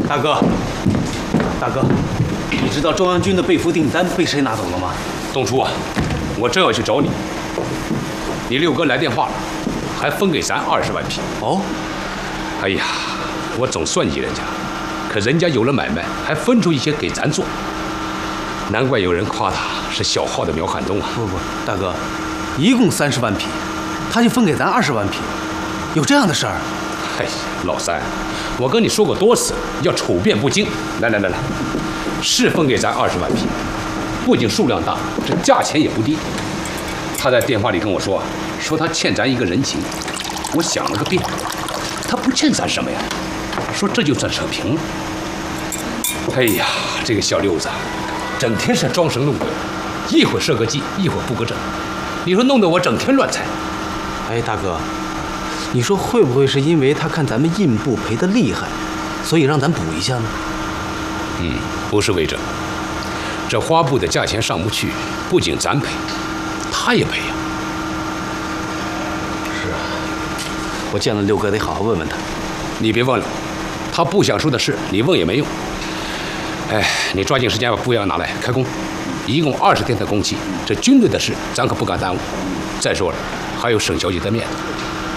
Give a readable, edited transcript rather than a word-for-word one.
大哥，大哥，你知道中央军的被俘订单被谁拿走了吗？ 东初啊，我正要去找你。你六哥来电话了，还分给咱20万匹。 哦， 哎呀，我总算计人家，可人家有了买卖，还分出一些给咱做。难怪有人夸他是小号的苗汉东啊！ 不，大哥，一共30万匹，他就分给咱20万匹，有这样的事儿？ 哎呀，老三，我跟你说过多次，要处变不惊。来，是分给咱20万匹，不仅数量大，这价钱也不低。他在电话里跟我说他欠咱一个人情。我想了个遍，他不欠咱什么呀？说这就算扯平了。哎呀，这个小六子，整天是装神弄鬼，一会儿设个计，一会儿布个阵，你说弄得我整天乱猜。 哎，大哥，你说会不会是因为他看咱们印布赔得厉害，所以让咱补一下呢？ 不是为这，这花布的价钱上不去，不仅咱赔，他也赔呀。 是啊，我见了六哥得好好问问他。 你别问了，他不想说的事，你问也没用。哎，你抓紧时间把布要拿来开工，一共20天的工期，这军队的事咱可不敢耽误。再说了，还有沈小姐的面子。